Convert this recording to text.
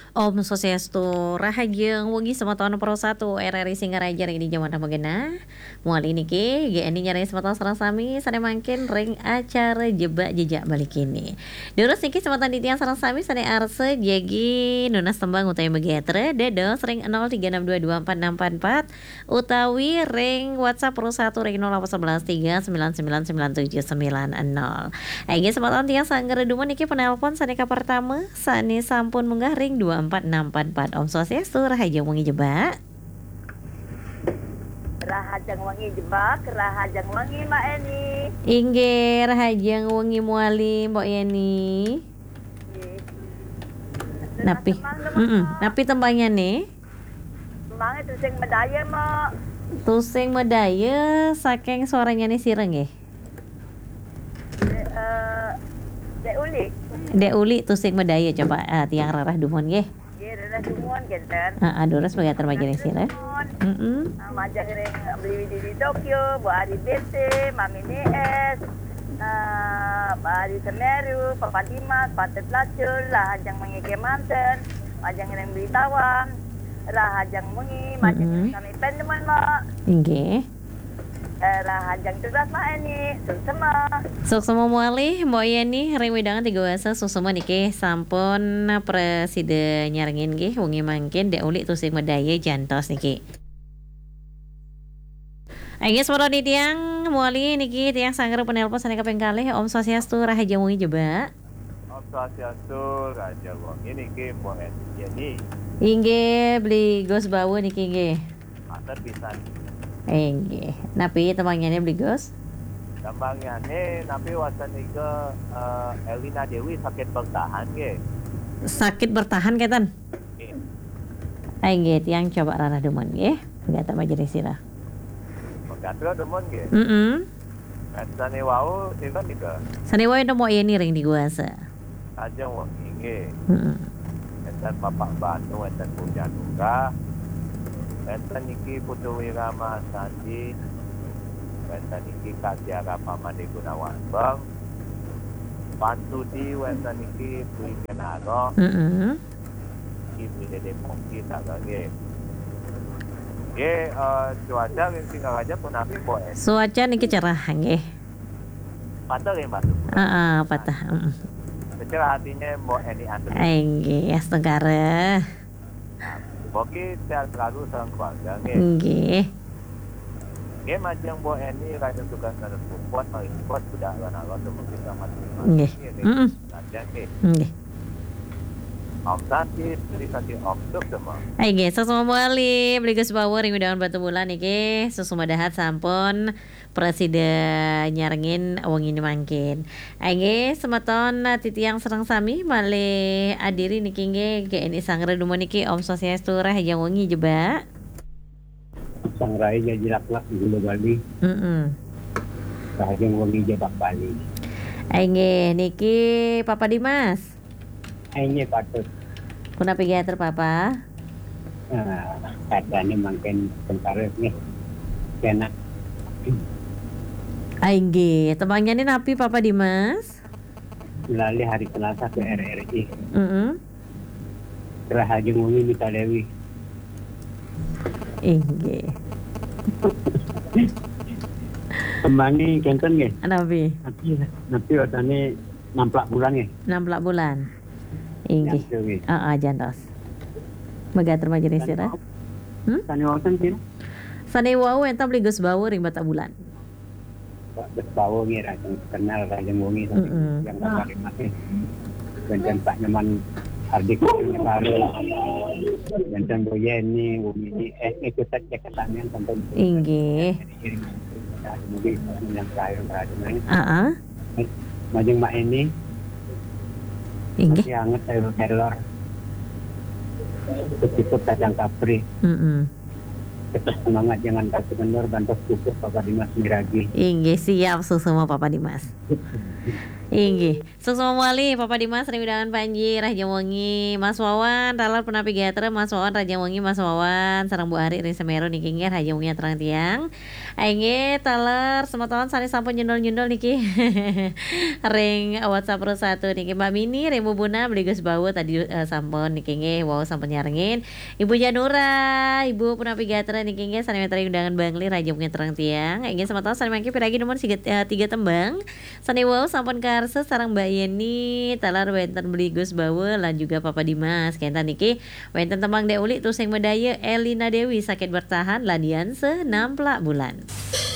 Om Swastiastu, Rahajeng Wengi Sematawon Pro 1 RRI Singaraja ring di Jaman Magena. Moal ini ki GNI nyari sematawon sareng sami sane mangkin ring acara jebak jejak balik ini. Durus niki sematan ditiang sareng sami sane arse jegi nunas tembang utawi megetre dedos ring 0362246644 utawi ring WhatsApp Pro 1 ring 081139999790. Aing sematawon tiang sangger dumon niki penelpon sane ka pertama sane sampun munggah ring 24644. Om Swastiastu, Rahajeng Wengi jebak. Rahajeng Wengi jebak, Rahajeng Wengi Mbak Eni. Inggih, Rahajeng Wengi muali Mbok Yeni. Napi. Napi tembangnya nih. Tembangnya tusing medaya Mak. Tusing medaya saking suaranya nih sireng nggih. Dek Uli. Dek Uli tusing medaya coba tiang rarah dumon nggih. Nggih, rarah dumon genten. Durus begatar majelis sirah. Majang ring beli di Tokyo, buat di BC, Mami NS. Bari Semeru, Papa Dimas, Patet Lacul, Rahajeng Wengi Kemanten, Majang ring beli Tawang, Rahajeng Wengi, Majang kami pendeman Mak. Inggih. Rahajeng tugas Mak Eni, suksema. Suksema muali Mbok Yeni ring widangan tiga wasa suksema niki sampun presiden nyarengin nggih wengi mangkin Dek Uli tusing medaya jantos niki. Aing suara di tiang muali niki tiang sangger penelpon sane kaping kalih. Om Swastiastu, Rahajeng Wengi jebak. Om Swastiastu, Rahajeng Wengi niki Mbok Yeni. Inggih beli gos bawa niki nggih. Matur pisan. Inggih. Napi tembangnya beli gos? Tembangnya napi wasan ika Elina Dewi sakit bertahan nggih. Sakit bertahan ketan. Inggih tiang coba ranah dumon nggih. Gata majelis sirah. Gatel demon nggih. Sane wau nika nika. Sane wae nemu ini ring di guasa. Ajeng Wengi nggih. Enten Bapak Banu, enten Puja Nuga. Enten iki Putu Wirama Sandi. Enten iki Katiara Pamade Gunawan Bang. Pantudi enten iki Bui Kenaro. Iki Dede Pongki tak nggih. Cuaca tinggal aja pun api boleh. Cuaca niki cerah nggih. Patah ya Mbak? Patah. Secerah hatinya Mbok Eni Andri. Nggih, astengkara. Boki sehat selalu sareng keluarga nggih. Nggih. Nggih majeng Mbok Eni rajin tugas ngarep support mari support budak alon-alon temu kita mati. Nggih. Nggih. Om Santi, beli santi om tuk semua. Nggih, sesama muali beli gus bawa ring widangan batu bulan niki susuma dahat sampun presiden nyarengin wengi ini mangkin. Nggih, sematon titiang serang sami malih adiri niki nggih GNI sangre dumon niki Om Swastiastu, Rahajeng Wengi jebak. Sangrai jilak-lak di Gulu Bali. Rahajeng Wengi jebak Bali. Nggih, niki Papa Dimas. Ini patut. Kenapa giater Papa? Kadang makin tentara nih. Enak. Nggih, tembangnya ini napi Papa Dimas? Lali hari Selasa ke RRI. Rahajeng Wengi Mita Dewi. Nggih. Tembangi kenten nggih. Napi? Napi watane 16 bulan nggih. 16 bulan. Inggih. Jantos. Megater majelis sirah. Sane wonten pira? Sane wau enta beli geus bawa ring bata bulan. Geus bawa nggih rajeng kenal Rahajeng Wengi yang Bapak Dimas. Dan Pak Nyaman Hardik baru. Dan Boyeni Wengi ikut saja kesanian tonton. Inggih. Mungkin yang terakhir Rahajeng. Majeng Mak Eni. Inggih. Masih hangat teror. Cukup tajang kapri. Tetap semangat jangan kasih kendor bantos cukup Papa Dimas Miragi. Inggih siap semua Papa Dimas. Inggih, sukses wali Papa Dimas Ring Undangan Panji Raja Wengi Mas Wawan talar penapi gatra Mas Wawan Raja Wengi Mas Wawan sareng Bu Ari Ring Semeru niki nggih Raja Wengi terang tiang aingge talar semeton sani sampun nyundul-nyundul niki ring WhatsApp Pro 1 niki Mbak Mini Ring Bu Buna beli geus bau tadi sampun niki nggih wow sampun nyarengin Ibu Janura Ibu penapi gatra niki nggih sani Ring Undangan Bangli Raja Wengi terang tiang aingge semeton sani mangke piragi nomor 3 tembang sani wow sampun karsa sareng Mbak Yeni talar wenten beli Gus Bawe lan juga Papa Dimas kentan niki wenten tembang Deuli tusing medaya Elina Dewi sakit bertahan ladian 6 bulan.